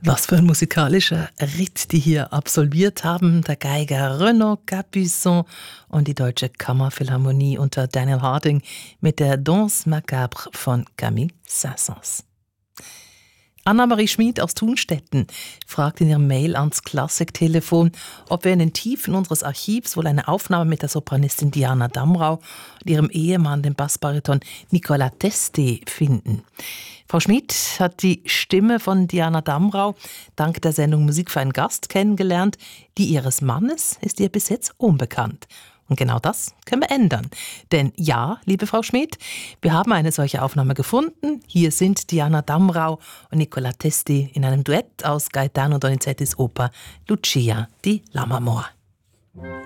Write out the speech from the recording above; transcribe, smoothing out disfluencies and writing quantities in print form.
Was für ein musikalischer Ritt die hier absolviert haben. Der Geiger Renaud Capuçon und die Deutsche Kammerphilharmonie unter Daniel Harding mit der Danse Macabre von Camille Saint-Saëns. Anna-Marie Schmid aus Thunstetten fragt in ihrem Mail ans Klassiktelefon, ob wir in den Tiefen unseres Archivs wohl eine Aufnahme mit der Sopranistin Diana Damrau und ihrem Ehemann, dem Bassbariton Nicola Testi, finden. Frau Schmid hat die Stimme von Diana Damrau dank der Sendung Musik für einen Gast kennengelernt. Die ihres Mannes ist ihr bis jetzt unbekannt. Und genau das können wir ändern. Denn ja, liebe Frau Schmid, wir haben eine solche Aufnahme gefunden. Hier sind Diana Damrau und Nicola Testi in einem Duett aus Gaetano Donizettis Oper Lucia di Lammermoor.